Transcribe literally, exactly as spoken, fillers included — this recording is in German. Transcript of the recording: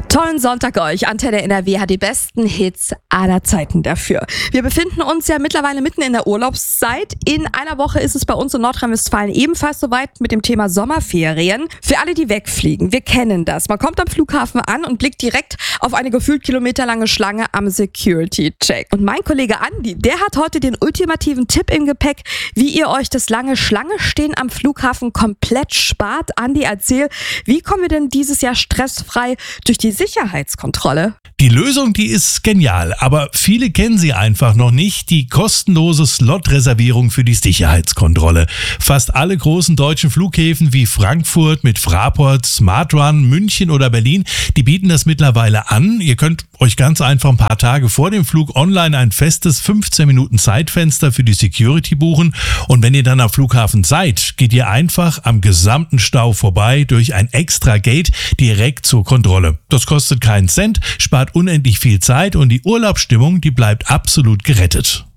Tollen Sonntag euch. Antenne N R W hat die besten Hits aller Zeiten dafür. Wir befinden uns ja mittlerweile mitten in der Urlaubszeit. In einer Woche ist es bei uns in Nordrhein-Westfalen ebenfalls soweit mit dem Thema Sommerferien. Für alle, die wegfliegen, wir kennen das. Man kommt am Flughafen an und blickt direkt auf eine gefühlt kilometerlange Schlange am Security-Check. Und mein Kollege Andi, der hat heute den ultimativen Tipp im Gepäck, wie ihr euch das lange Schlange-Stehen am Flughafen komplett spart. Andi, erzähl, wie kommen wir denn dieses Jahr stressfrei durch die Sicherheitskontrolle? Die Lösung, die ist genial, aber viele kennen sie einfach noch nicht. Die kostenlose Slot-Reservierung für die Sicherheitskontrolle. Fast alle großen deutschen Flughäfen wie Frankfurt mit Fraport, SmartRun, München oder Berlin, die bieten das mittlerweile an. Ihr könnt euch ganz einfach ein paar Tage vor dem Flug online ein festes fünfzehn Minuten Zeitfenster für die Security buchen. Und wenn ihr dann am Flughafen seid, geht ihr einfach am gesamten Stau vorbei durch ein extra Gate direkt zur Kontrolle. Das kostet keinen Cent, spart unendlich viel Zeit und die Urlaubsstimmung, die bleibt absolut gerettet.